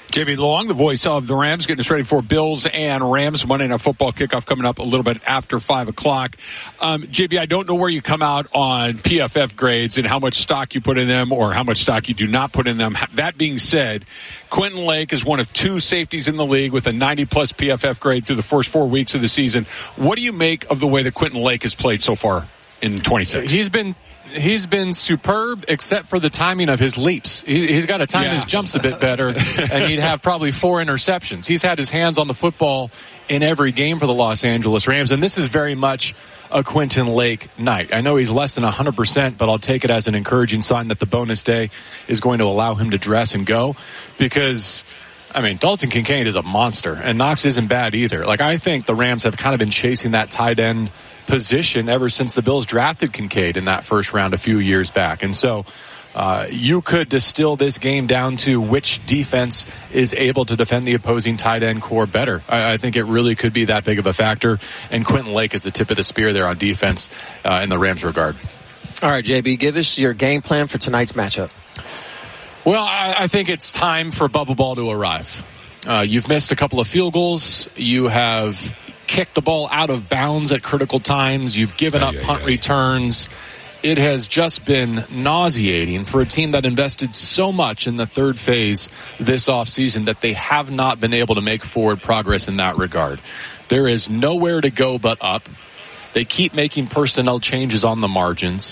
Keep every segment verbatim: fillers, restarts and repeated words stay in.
J B Long, the voice of the Rams, getting us ready for Bills and Rams Monday Night Football kickoff coming up a little bit after five o'clock. Um, J B, I don't know where you come out on P F F grades and how much stock you put in them or how much stock you do not put in them. That being said, Quentin Lake is one of two safeties in the league with a ninety-plus P F F grade through the first four weeks of the season. What do you make of the way that Quentin Lake has played so far in twenty-six? He's been... He's been superb, except for the timing of his leaps. He, he's got to time yeah. his jumps a bit better, and he'd have probably four interceptions. He's had his hands on the football in every game for the Los Angeles Rams, and this is very much a Quentin Lake night. I know he's less than one hundred percent, but I'll take it as an encouraging sign that the bonus day is going to allow him to dress and go, because I mean, Dalton Kincaid is a monster, and Knox isn't bad either. Like, I think the Rams have kind of been chasing that tight end position ever since the Bills drafted Kincaid in that first round a few years back. And so uh, you could distill this game down to which defense is able to defend the opposing tight end core better. I, I think it really could be that big of a factor, and Quentin Lake is the tip of the spear there on defense uh, in the Rams regard. All right, J B, give us your game plan for tonight's matchup. Well, I, I think it's time for Bubba Ball to arrive. Uh, you've missed a couple of field goals. You have kicked the ball out of bounds at critical times. You've given up punt returns. It has just been nauseating for a team that invested so much in the third phase this offseason that they have not been able to make forward progress in that regard. There is nowhere to go but up. They keep making personnel changes on the margins.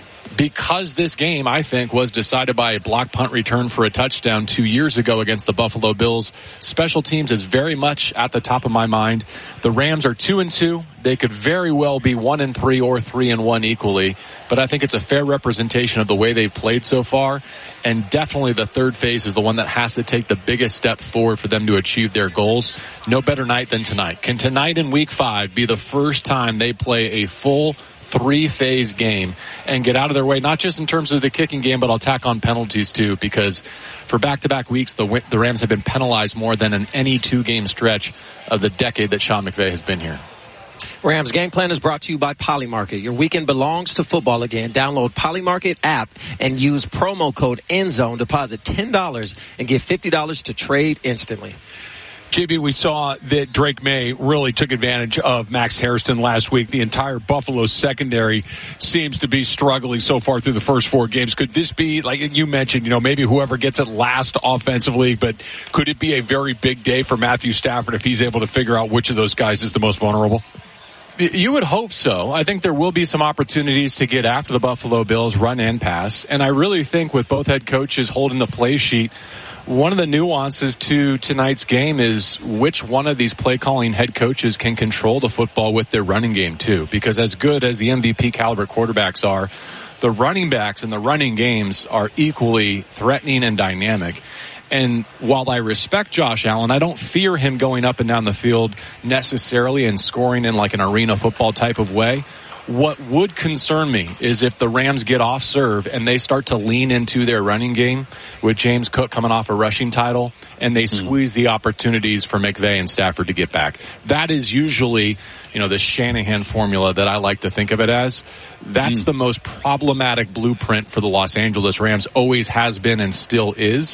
Because this game, I think, was decided by a block punt return for a touchdown two years ago against the Buffalo Bills, special teams is very much at the top of my mind. The Rams are two and two. They could very well be one and three or three and one equally, but I think it's a fair representation of the way they've played so far. And definitely the third phase is the one that has to take the biggest step forward for them to achieve their goals. No better night than tonight. Can tonight in week five be the first time they play a full three-phase game and get out of their way, not just in terms of the kicking game, but I'll tack on penalties too, because for back-to-back weeks, the, the Rams have been penalized more than in any two-game stretch of the decade that Sean McVay has been here. Rams Game Plan is brought to you by Polymarket. Your weekend belongs to football again. Download Polymarket app and use promo code ENDZONE. Deposit ten dollars and get fifty dollars to trade instantly. J B, we saw that Drake May really took advantage of Max Hairston last week. The entire Buffalo secondary seems to be struggling so far through the first four games. Could this be, like you mentioned, you know, maybe whoever gets it last offensively, but could it be a very big day for Matthew Stafford if he's able to figure out which of those guys is the most vulnerable? You would hope so. I think there will be some opportunities to get after the Buffalo Bills, run and pass. And I really think with both head coaches holding the play sheet, one of the nuances to tonight's game is which one of these play-calling head coaches can control the football with their running game, too. Because as good as the M V P caliber quarterbacks are, the running backs in the running games are equally threatening and dynamic. And while I respect Josh Allen, I don't fear him going up and down the field necessarily and scoring in like an arena football type of way. What would concern me is if the Rams get off serve and they start to lean into their running game with James Cook coming off a rushing title and they squeeze the opportunities for McVay and Stafford to get back. That is usually, you know, the Shanahan formula that I like to think of it as. That's mm. the most problematic blueprint for the Los Angeles Rams, always has been and still is.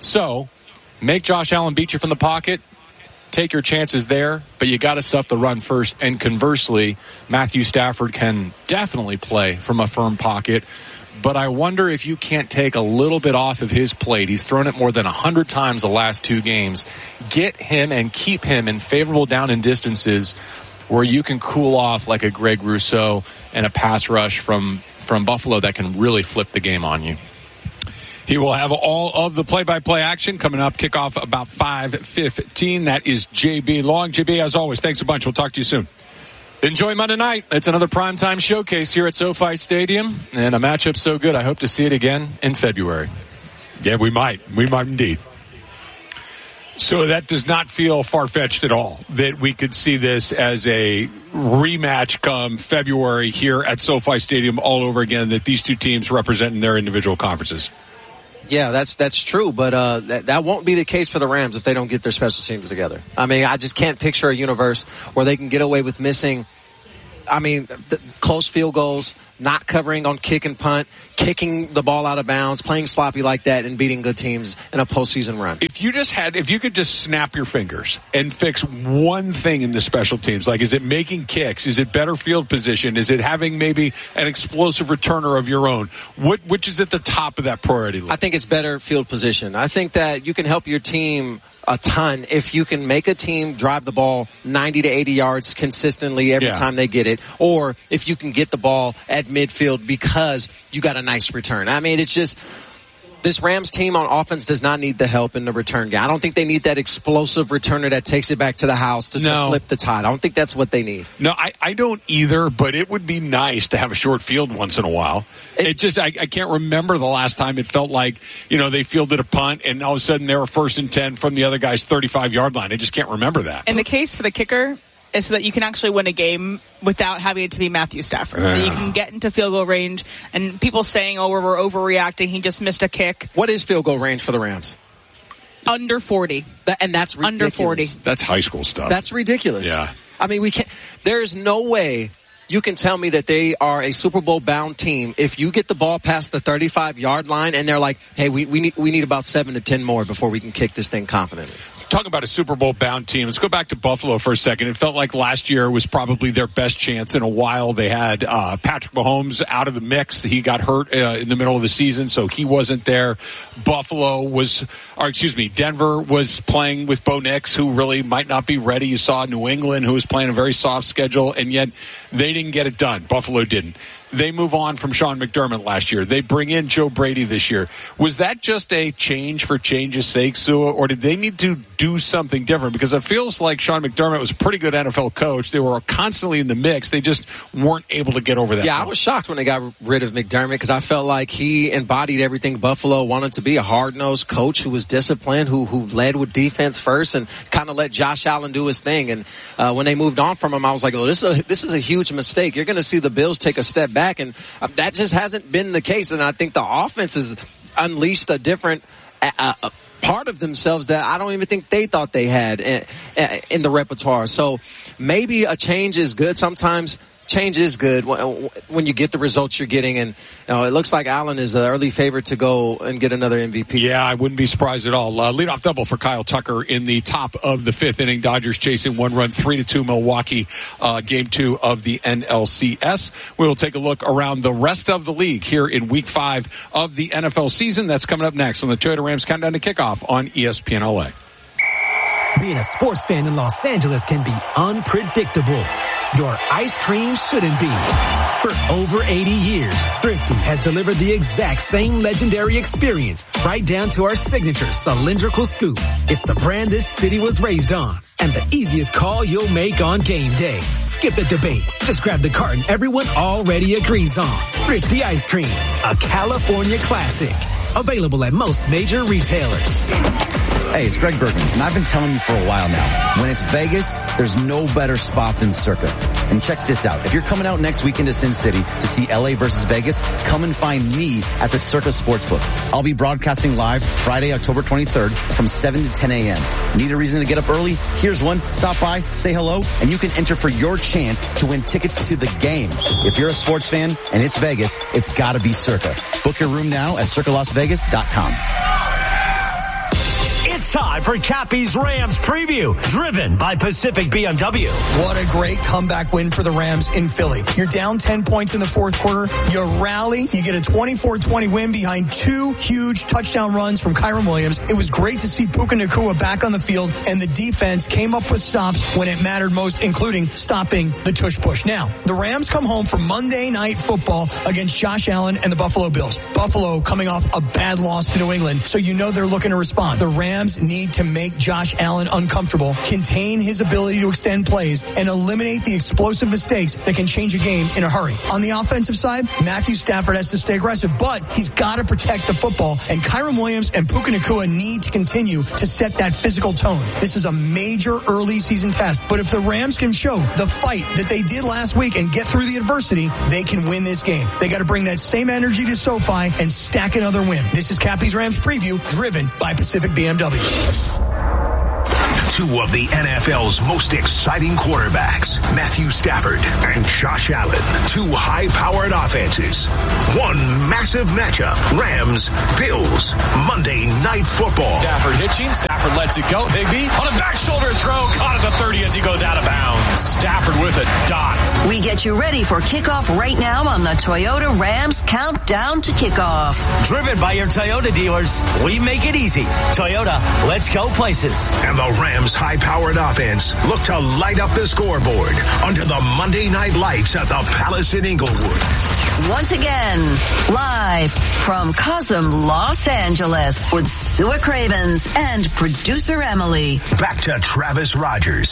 So make Josh Allen beat you from the pocket. Take your chances there, but you got to stuff the run first. And conversely, Matthew Stafford can definitely play from a firm pocket, but I wonder if you can't take a little bit off of his plate. He's thrown it more than one hundred times the last two games. Get him and keep him in favorable down and distances where you can cool off like a Greg Rousseau and a pass rush from, from Buffalo that can really flip the game on you. He will have all of the play-by-play action coming up. Kickoff about five fifteen. That is J B Long. J B, as always, thanks a bunch. We'll talk to you soon. Enjoy Monday night. It's another primetime showcase here at SoFi Stadium. And a matchup so good, I hope to see it again in February. Yeah, we might. We might indeed. So that does not feel far-fetched at all, that we could see this as a rematch come February here at SoFi Stadium all over again, that these two teams representing their individual conferences. Yeah, that's that's true, but uh, that, that won't be the case for the Rams if they don't get their special teams together. I mean, I just can't picture a universe where they can get away with missing, I mean, the close field goals, not covering on kick and punt, kicking the ball out of bounds, playing sloppy like that, and beating good teams in a postseason run. If you just had, if you could just snap your fingers and fix one thing in the special teams, like is it making kicks? Is it better field position? Is it having maybe an explosive returner of your own? What, which is at the top of that priority list? I think it's better field position. I think that you can help your team a ton if you can make a team drive the ball ninety to eighty yards consistently every yeah. time they get it, or if you can get the ball at midfield because you got a nice return. I mean, it's just this Rams team on offense does not need the help in the return game. I don't think they need that explosive returner that takes it back to the house to, no. to flip the tide. I don't think that's what they need. No, I, I don't either, but it would be nice to have a short field once in a while. It, it just, I, I can't remember the last time it felt like, you know, they fielded a punt and all of a sudden they were first and ten from the other guy's thirty-five yard line. I just can't remember that. And the case for the kicker is so that you can actually win a game without having it to be Matthew Stafford. Yeah. That you can get into field goal range, and people saying, oh, we're overreacting, he just missed a kick. What is field goal range for the Rams? Under forty. That, and that's ridiculous. Under forty. That's high school stuff. That's ridiculous. Yeah. I mean, we can't, there is no way you can tell me that they are a Super Bowl bound team if you get the ball past the thirty-five yard line and they're like, hey, we, we need, we need about seven to ten more before we can kick this thing confidently. Talk about a Super Bowl bound team. Let's go back to Buffalo for a second. It felt like last year was probably their best chance in a while. They had uh, Patrick Mahomes out of the mix. He got hurt uh, in the middle of the season, so he wasn't there. Buffalo was, or excuse me, Denver was playing with Bo Nix, who really might not be ready. You saw New England, who was playing a very soft schedule, and yet they didn't get it done. Buffalo didn't. They move on from Sean McDermott last year. They bring in Joe Brady this year. Was that just a change for change's sake, Sua, or did they need to do something different? Because it feels like Sean McDermott was a pretty good N F L coach. They were constantly in the mix. They just weren't able to get over that. Yeah, point. I was shocked when they got rid of McDermott because I felt like he embodied everything Buffalo wanted to be, a hard-nosed coach who was disciplined, who who led with defense first and kind of let Josh Allen do his thing. And uh, when they moved on from him, I was like, oh, this is a, this is a huge mistake. You're going to see the Bills take a step back, and uh, that just hasn't been the case. And I think the offense has unleashed a different uh, uh, part of themselves that I don't even think they thought they had in, in the repertoire. So maybe a change is good. Sometimes change is good when you get the results you're getting. And you know, it looks like Allen is the early favorite to go and get another M V P. Yeah, I wouldn't be surprised at all. Uh, leadoff double for Kyle Tucker in the top of the fifth inning. Dodgers chasing one run, three to two Milwaukee, uh, game two of the N L C S. We will take a look around the rest of the league here in week five of the N F L season. That's coming up next on the Toyota Rams Countdown to Kickoff on E S P N L A. Being a sports fan in Los Angeles can be unpredictable. Your ice cream shouldn't be. For over eighty years, Thrifty has delivered the exact same legendary experience right down to our signature cylindrical scoop. It's the brand this city was raised on and the easiest call you'll make on game day. Skip the debate. Just grab the carton everyone already agrees on. Thrifty Ice Cream, a California classic. Available at most major retailers. Hey, it's Greg Bergman, and I've been telling you for a while now, when it's Vegas, there's no better spot than Circa. And check this out. If you're coming out next weekend to Sin City to see L A versus Vegas, come and find me at the Circa Sportsbook. I'll be broadcasting live Friday, October twenty-third from seven to ten a.m. Need a reason to get up early? Here's one. Stop by, say hello, and you can enter for your chance to win tickets to the game. If you're a sports fan and it's Vegas, it's gotta be Circa. Book your room now at circa las vegas dot com. It's time for Cappy's Rams preview, driven by Pacific B M W. What a great comeback win for the Rams in Philly. You're down ten points in the fourth quarter. You rally. You get a twenty-four twenty win behind two huge touchdown runs from Kyren Williams. It was great to see Puka Nacua back on the field, and the defense came up with stops when it mattered most, including stopping the tush push. Now, the Rams come home for Monday Night Football against Josh Allen and the Buffalo Bills. Buffalo coming off a bad loss to New England, so you know they're looking to respond. The Rams need to make Josh Allen uncomfortable, contain his ability to extend plays, and eliminate the explosive mistakes that can change a game in a hurry. On the offensive side, Matthew Stafford has to stay aggressive, but he's got to protect the football, and Kyren Williams and Puka Nacua need to continue to set that physical tone. This is a major early season test, but if the Rams can show the fight that they did last week and get through the adversity, they can win this game. They got to bring that same energy to SoFi and stack another win. This is Cappy's Rams preview, driven by Pacific B M W. Two of the N F L's most exciting quarterbacks, Matthew Stafford and Josh Allen. Two high-powered offenses. One massive matchup. Rams, Bills, Monday Night Football. Stafford hitching. Stafford lets it go. Higbee on a back shoulder throw. Caught at the thirty as he goes out of bounds. Stafford with a dot. We get you ready for kickoff right now on the Toyota Rams Countdown to Kickoff. Driven by your Toyota dealers, we make it easy. Toyota, let's go places. And the Rams' high-powered offense look to light up the scoreboard under the Monday Night Lights at the Palace in Inglewood. Once again, live from Cosm, Los Angeles, with Sua Cravens and producer Emily. Back to Travis Rogers.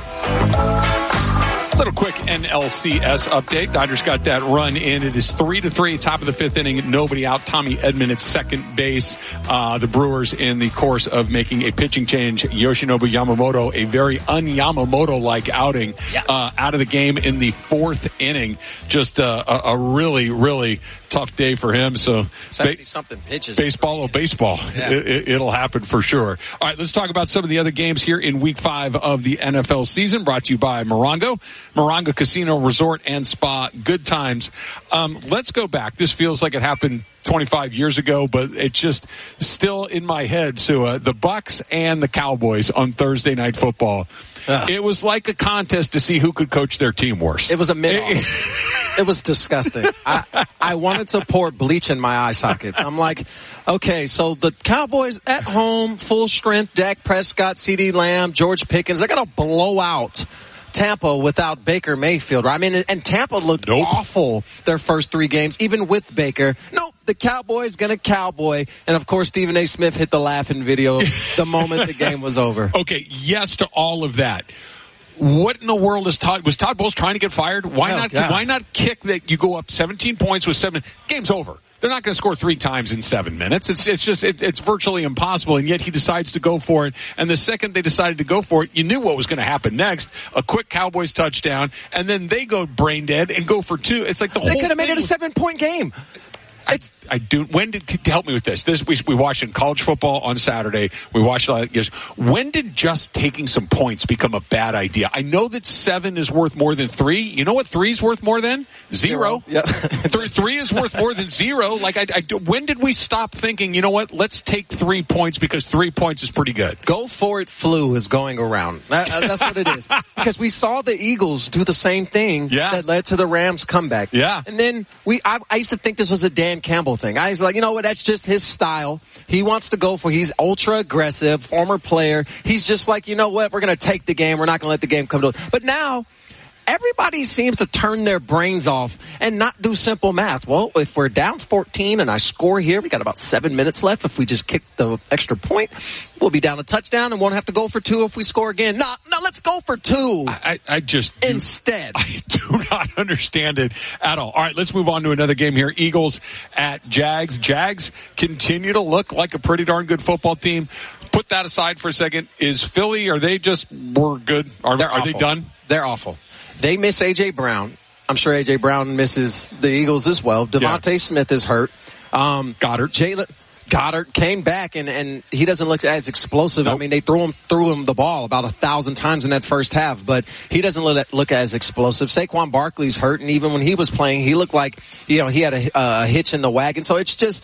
Little quick N L C S update. Dodgers got that run in. It is three to three, top of the fifth inning. Nobody out. Tommy Edman at second base. Uh, the Brewers in the course of making a pitching change. Yoshinobu Yamamoto, a very un-Yamamoto-like outing, yeah. uh, out of the game in the fourth inning. Just uh, a, a really, really tough day for him. So seventy-something pitches. Baseball or baseball. Yeah. It, it, it'll happen for sure. All right, let's talk about some of the other games here in week five of the N F L season, brought to you by Morongo. Morongo Casino Resort and Spa. Good times. Um, let's go back. This feels like it happened twenty-five years ago, but it's just still in my head. So uh, the Bucks and the Cowboys on Thursday Night Football. Ugh. It was like a contest to see who could coach their team worse. It was a mid-off. It was disgusting. I, I wanted to pour bleach in my eye sockets. I'm like, okay, so the Cowboys at home, full strength, Dak Prescott, CeeDee Lamb, George Pickens, they're going to blow out Tampa without Baker Mayfield, right? I mean, and Tampa looked nope. awful their first three games, even with Baker. Nope, the Cowboys gonna cowboy. And, of course, Stephen A. Smith hit the laughing video the moment the game was over. Okay, yes to all of that. What in the world is Todd? Was Todd Bowles trying to get fired? Why oh, not? God. Why not kick that you go up seventeen points with seven? Game's over. They're not going to score three times in seven minutes. It's it's just it, it's virtually impossible, and yet he decides to go for it. And the second they decided to go for it, you knew what was going to happen next. A quick Cowboys touchdown, and then they go brain dead and go for two. It's like the they whole could have made it a was, seven-point game. I, I do. When did help me with this? This we we watched in college football on Saturday. We watched uh, yes. When did just taking some points become a bad idea? I know that seven is worth more than three. You know what three is worth more than? Zero. Zero. Yeah. three, three is worth more than zero. Like I, I, when did we stop thinking? You know what? Let's take three points because three points is pretty good. Go for it. Flu is going around. That, that's what it is. Because we saw the Eagles do the same thing. Yeah. That led to the Rams comeback. Yeah. And then we. I, I used to think this was a Dan Campbell thing. I was like, you know what? That's just his style. He wants to go for. He's ultra aggressive, former player. He's just like, you know what? We're going to take the game. We're not going to let the game come to us. But now, everybody seems to turn their brains off and not do simple math. Well, if we're down fourteen and I score here, we got about seven minutes left. If we just kick the extra point, we'll be down a touchdown and won't have to go for two if we score again. No, no, let's go for two. I, I just instead. I do not understand it at all. All right, let's move on to another game here. Eagles at Jags. Jags continue to look like a pretty darn good football team. Put that aside for a second. Is Philly? Are they just we're good? Are, They're are awful. they done? They're awful. They miss A J. Brown. I'm sure A J. Brown misses the Eagles as well. Devontae yeah. Smith is hurt. Um, Goddard. Jalen Goddard came back, and, and he doesn't look as explosive. Nope. I mean, they threw him threw him the ball about a thousand times in that first half, but he doesn't look, look as explosive. Saquon Barkley's hurt, and even when he was playing, he looked like, you know, he had a, a hitch in the wagon. So it's just,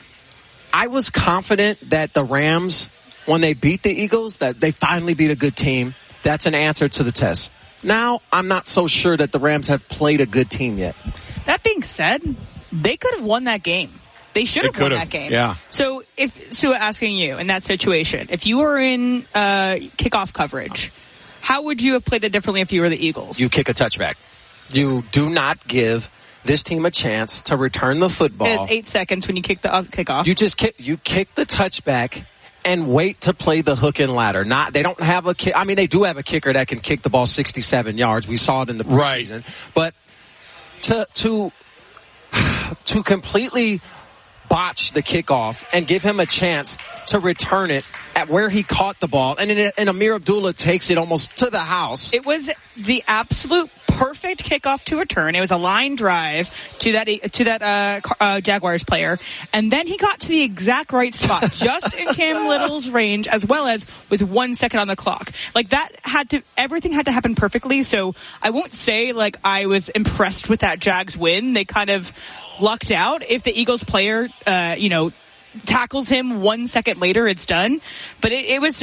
I was confident that the Rams, when they beat the Eagles, that they finally beat a good team. That's an answer to the test. Now, I'm not so sure that the Rams have played a good team yet. That being said, they could have won that game. They should have won have. that game. Yeah. So, if so, asking you in that situation, if you were in uh, kickoff coverage, how would you have played it differently if you were the Eagles? You kick a touchback. You do not give this team a chance to return the football. It's eight seconds when you kick the uh, kickoff. You just kick. You kick the touchback and wait to play the hook and ladder. Not they don't have a kick. I mean, they do have a kicker that can kick the ball sixty-seven yards. We saw it in the preseason. Right. But to to to completely botch the kickoff and give him a chance to return it at where he caught the ball, and, and Amir Abdullah takes it almost to the house. It was the absolute perfect kickoff to return. It was a line drive to that to that uh, uh, Jaguars player, and then he got to the exact right spot, just in Cam Little's range, as well as with one second on the clock. Like that had to, everything had to happen perfectly. So I won't say like I was impressed with that Jags win. They kind of lucked out. If the Eagles player, uh, you know, tackles him one second later, it's done. But it, it was